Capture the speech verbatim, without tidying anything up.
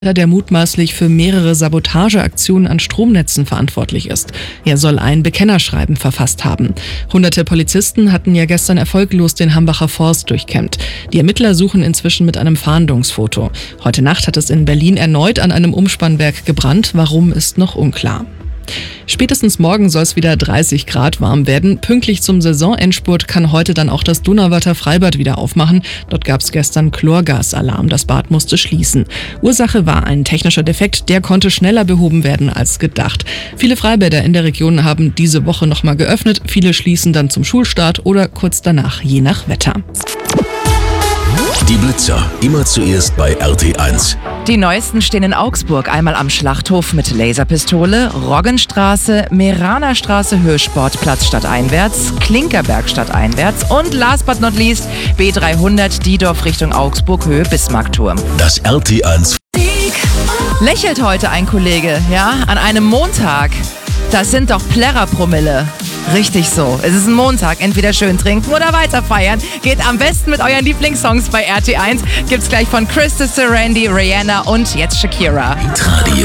der mutmaßlich für mehrere Sabotageaktionen an Stromnetzen verantwortlich ist. Er soll ein Bekennerschreiben verfasst haben. Hunderte Polizisten hatten ja gestern erfolglos den Hambacher Forst durchkämmt. Die Ermittler suchen inzwischen mit einem Fahndungsfoto. Heute Nacht hat es in Berlin erneut an einem Umspannwerk gebrannt. Warum, ist noch unklar. Spätestens morgen soll es wieder dreißig Grad warm werden. Pünktlich zum Saisonendspurt kann heute dann auch das Donauwörther Freibad wieder aufmachen. Dort gab es gestern Chlorgasalarm. Das Bad musste schließen. Ursache war ein technischer Defekt, der konnte schneller behoben werden als gedacht. Viele Freibäder in der Region haben diese Woche nochmal geöffnet. Viele schließen dann zum Schulstart oder kurz danach, je nach Wetter. Die Blitzer, immer zuerst bei R T eins. Die neuesten stehen in Augsburg, einmal am Schlachthof mit Laserpistole, Roggenstraße, Meranerstraße, Hirschsportplatz stadteinwärts, Klinkerberg stadteinwärts und last but not least B dreihundert Diedorf Richtung Augsburg, Höhe Bismarckturm. Das R T eins. Lächelt heute ein Kollege, ja, an einem Montag. Das sind doch Plärrer-Promille. Richtig so. Es ist ein Montag. Entweder schön trinken oder weiter feiern. Geht am besten mit euren Lieblingssongs bei R T eins. Gibt's gleich von Krista Randy, Rihanna und jetzt Shakira. Radio.